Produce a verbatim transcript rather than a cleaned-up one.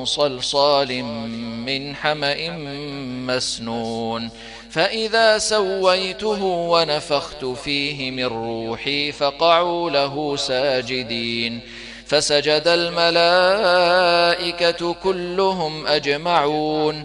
صلصال من حمأ مسنون فإذا سويته ونفخت فيه من روحي فقعوا له ساجدين فسجد الملائكة كلهم أجمعون